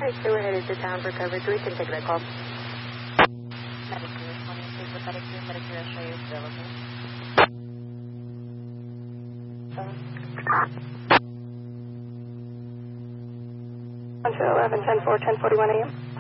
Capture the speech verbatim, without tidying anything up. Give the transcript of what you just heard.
Alright, so we're headed to town for coverage. We can take that call. Medicare, twenty-six with Medicare, Medicare show is available. one to eleven, ten four, ten forty-one a.m.